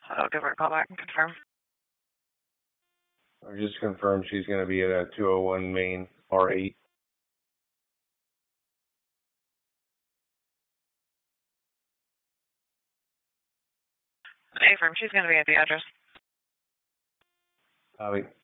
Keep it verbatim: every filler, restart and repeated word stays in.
I'll give her a call back and confirm. I just confirmed she's going to be at a two oh one Main R eight. I confirm she's going to be at the address. Copy.